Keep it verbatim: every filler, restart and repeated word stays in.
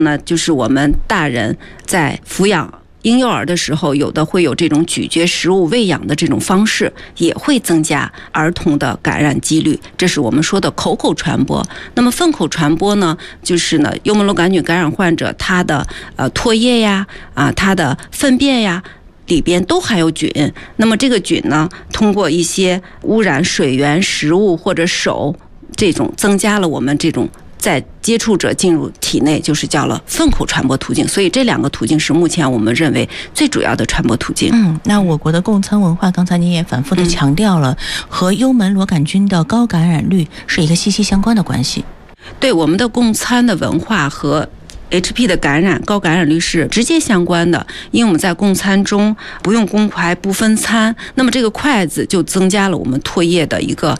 那就是我们大人在抚养婴幼儿的时候，有的会有这种咀嚼食物喂养的这种方式，也会增加儿童的感染几率，这是我们说的口口传播。那么粪口传播呢，就是呢幽门螺杆菌感染患者他的呃唾液呀啊他的粪便呀里边都含有菌，那么这个菌呢通过一些污染水源、食物或者手，这种增加了我们这种在接触者进入体内，就是叫了粪口传播途径。所以这两个途径是目前我们认为最主要的传播途径。 嗯，那我国的供餐文化，刚才您也反复的强调了，嗯、和幽门螺杆菌的高感染率是一个息息相关的关系。 对，我们的供餐的文化和H P 的感染高感染率是直接相关的，因为我们在供餐中不用公筷不分餐，那么这个筷子就增加了我们唾液的一个